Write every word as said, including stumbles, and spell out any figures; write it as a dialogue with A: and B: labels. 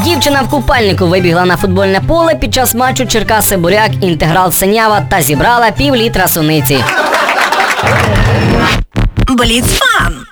A: Дівчина в купальнику вибігла на футбольне поле під час матчу Черкаси-Буряк Інтеграл Синява та зібрала пів літра суниці.
B: Бліц-фан!